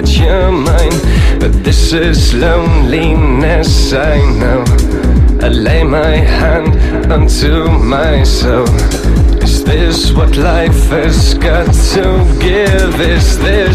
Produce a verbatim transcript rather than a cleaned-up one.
You're mine, but this is loneliness, I know. I lay my hand unto my soul. Is this what life has got to give? Is this